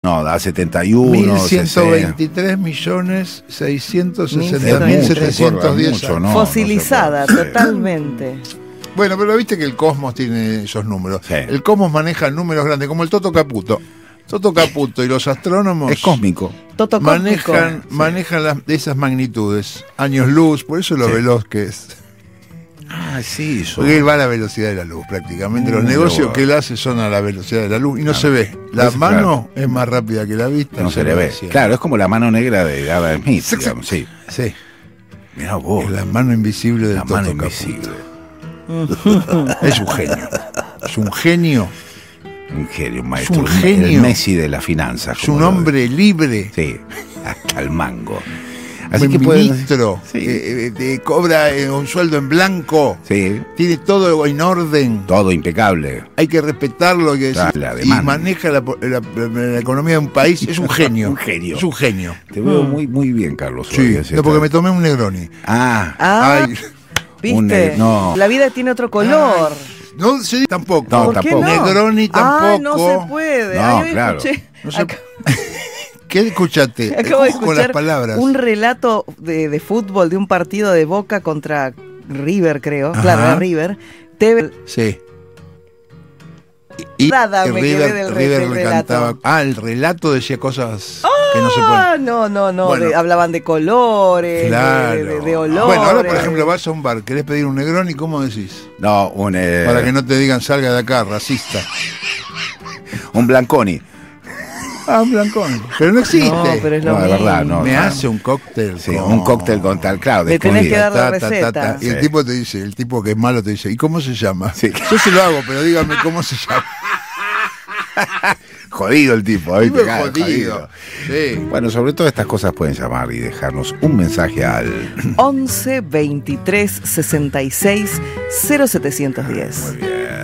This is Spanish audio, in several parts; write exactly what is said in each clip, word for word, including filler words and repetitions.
No, da setenta y uno, mil ciento veintitrés millones seiscientos sesenta Es mil mucho, setecientos diez mucho, años. ¿no? Fosilizada, No se puede. totalmente. Bueno, pero viste que el Cosmos tiene esos números. Sí. El Cosmos maneja números grandes, como el Toto Caputo. Toto Caputo y los astrónomos Es cósmico. Toto cósmico. manejan, manejan las, esas magnitudes, años luz, por eso lo Sí. veloz que es. Ah, sí, eso. Porque él va a la velocidad de la luz prácticamente. Los Mm, negocios pero- que él hace son a la velocidad de la luz y no Claro. se ve. La Eso, mano es más rápida que la vista. No se le lo ve. decía. Claro, es como la mano negra de Adam Smith, Sí, sí. digamos, sí. Sí, Mirá vos, es la mano invisible del la Toto mano Caputo. invisible. Es un genio. Es un genio. Un genio, un maestro. un el- genio. El Messi de las finanzas. Es como un lo- hombre libre. Sí, hasta el mango. Así Buen que pueden. ministro. Sí. eh, eh, eh, cobra eh, un sueldo en blanco. Sí, Tiene todo en orden. todo impecable. Hay que respetarlo. Hay que decir- Claro, la y demanda. maneja la, la- la economía de un país. Es un genio. Un genio. Es un genio. Te veo muy, muy bien, Carlos. Sí, hoy, así no, porque está. me tomé un Negroni. Ah, Ah, Ay, Un ¿viste? ne- no. La vida tiene otro color. no se tampoco. No, ¿Por qué tampoco. no? Negroni tampoco. Ah, no se puede. No, Ay, hoy claro. escuché- No se- ac- ¿Qué escuchaste? acabo de Ojo con las escuchar palabras. un relato de, de fútbol de un partido de Boca contra River, creo. Ajá. Claro, era River. Te... Sí. Y Nada, me River, quedé del re- River del le relato. cantaba. Ah, el relato decía cosas que no se Ah, pueden. no, no, no. Bueno. de- hablaban de colores, de- Claro. de, de, de olores. Bueno, ahora por ejemplo vas a un bar, querés pedir un Negroni, ¿cómo decís? no, un, eh, Para que no te digan salga de acá, racista. un Blanconi. Ah, un blancón. Pero no existe. No, pero es lo No, de mismo. verdad, no. Me hace un cóctel. Sí, con- un cóctel con tal, claro, de Le tenés que comida. dar la Ta, ta, ta, receta. ta. Y el Sí. tipo te dice, el tipo que es malo te dice, ¿y cómo se llama? Sí. Yo se lo hago, pero dígame cómo se llama. Jodido el tipo, ¿viste? Tipo Claro, jodido. Sí. Bueno, sobre todo estas cosas pueden llamar y dejarnos un mensaje al... once veintitrés sesenta y seis cero setecientos diez.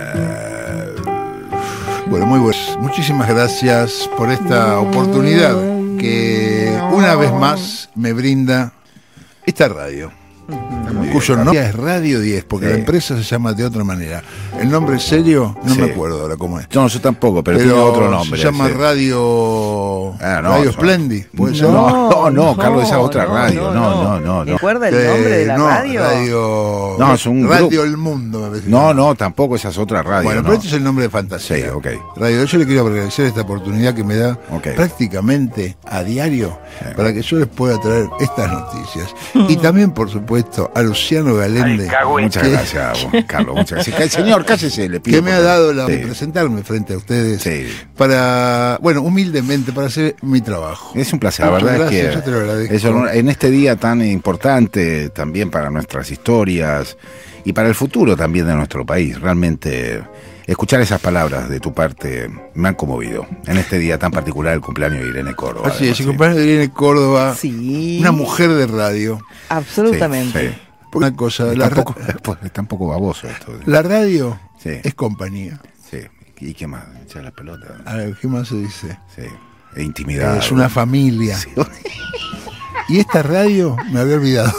Bueno, muy bueno. Muchísimas gracias por esta oportunidad que una vez más me brinda esta radio. Cuyo nombre es Radio diez, porque Sí. la empresa se llama de otra manera. El nombre serio, no Sí. me acuerdo ahora cómo es. No, yo tampoco, pero, Pero tiene otro nombre. se llama sí. Radio Ah, no, Radio son- Splendid, ¿puede ser? No, no, no, Carlos, esa es otra radio. No, no, no, no. ¿Recuerda el Eh, nombre de la no, radio? Radio, No, es un Radio grupo. El Mundo, me parece. No, no, tampoco esa es otra radio. Bueno, no. pero este es el nombre de fantasía. Sí, ok. Radio, yo le quiero agradecer esta oportunidad que me da Ok. prácticamente a diario Sí. para que yo les pueda traer estas noticias. Y también, por supuesto, a Luciano Galende, Muchas que, gracias, a vos, Carlos. Muchas gracias. Señor, cállese, le pido. que me ha por favor. dado la Sí. de presentarme frente a ustedes Sí. para, bueno, humildemente, para hacer mi trabajo. Es un placer, la Muchas verdad gracias, es yo te lo agradezco. que eso, en este día tan importante también para nuestras historias y para el futuro también de nuestro país, realmente escuchar esas palabras de tu parte me han conmovido. En este día tan particular, el cumpleaños de Irene Córdoba. Así es, además, el sí. cumpleaños de Irene Córdoba, Sí. una mujer de radio. Absolutamente. Sí, sí. Una cosa, Está la, un ra- poco, pues, está un poco baboso esto. la radio Sí. es compañía. Sí. ¿Y qué más? Echar la pelota. A ver, ¿qué más se dice? Sí. E intimidad. Es una familia. Sí. Y esta radio me había olvidado.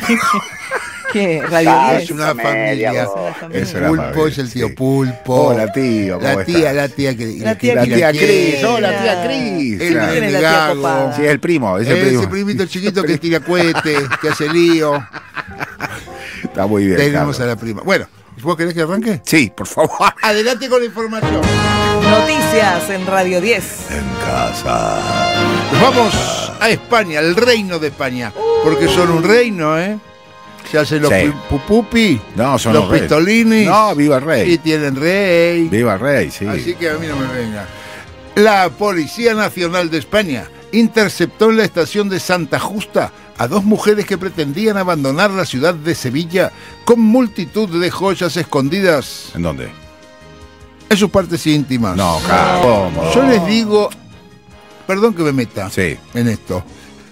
¿Qué? Radio Ah, diez. es una familia. Es una familia. Eso El era Pulpo familia, es el tío sí. Pulpo. Hola, tío, ¿cómo La tía, estás? la tía que La que- tía que La tía Cristina. Cris. Hola, tía Cris. El Claro. ¿Quién es la nene tía gago. copada? Sí, es el primo, es el Ese primo. primito chiquito que tira cohetes, que hace lío. Está muy bien, Tenemos Carlos. a la prima. Bueno, ¿vos querés que arranque? Sí, por favor. Adelante con la información. Noticias en Radio diez. En casa. Nos vamos a España, al reino de España. Porque son un reino, ¿eh? Se hacen los Sí. pu- pupupi, No, son los los reyes. pistolinis. No, viva el rey. Y tienen rey. Viva el rey, sí. Así que a mí no me venga. La Policía Nacional de España interceptó en la estación de Santa Justa a dos mujeres que pretendían abandonar la ciudad de Sevilla con multitud de joyas escondidas ¿En dónde? en sus partes íntimas. No, Carlos. ¿Cómo? Yo les digo, perdón que me meta Sí. en esto.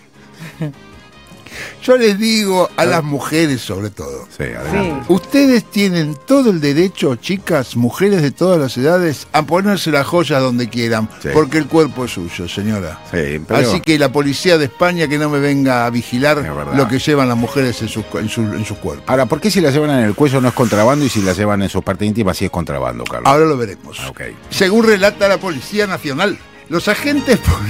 Yo les digo a las mujeres sobre todo. Sí, adelante. Sí. Ustedes tienen todo el derecho, chicas, mujeres de todas las edades, a ponerse las joyas donde quieran, Sí. porque el cuerpo es suyo, señora. Sí, pero... Así que la policía de España que no me venga a vigilar Es verdad. lo que llevan las mujeres en sus, en sus, en sus cuerpos. Ahora, ¿por qué si la llevan en el cuello no es contrabando y si la llevan en sus partes íntimas sí es contrabando, Carlos? Ahora lo veremos. Ah, ok. Según relata la Policía Nacional, los agentes